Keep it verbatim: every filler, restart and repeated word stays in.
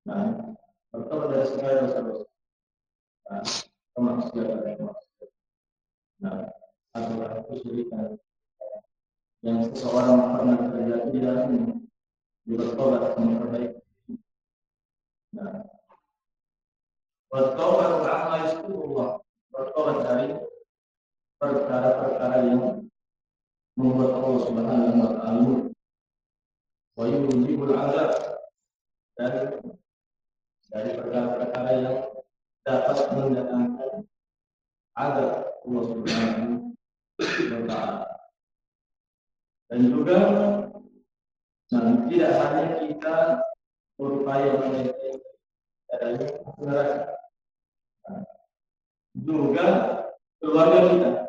Nah, bertobat dari segala dosa-dosa. Nah, kemaksiatan yang maksiat. Nah, adalah kesulitan yang seseorang pernah terjadi di dalamnya. Dia bertobat memperbaiki. Nah, bertobat amma yasturullah. Bertobat dari perkara-perkara yang membuat Allah Subhanahu wa taala wa yujibul azab, dari dari perkara-perkara yang dapat mendatangkan azab Allah Subhanahu wa taala. Dan juga nah, tidak hanya kita berupaya menjadi dari neraka, juga keluarga kita